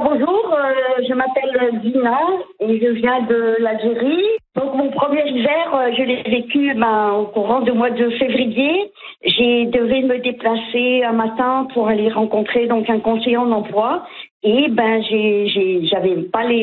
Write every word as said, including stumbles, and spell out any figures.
bonjour, euh, je m'appelle Dina et je viens de l'Algérie. Donc mon premier hiver, euh, je l'ai vécu ben, au courant du mois de février. J'ai devais me déplacer un matin pour aller rencontrer donc un conseiller en emploi et ben j'ai, j'ai j'avais pas les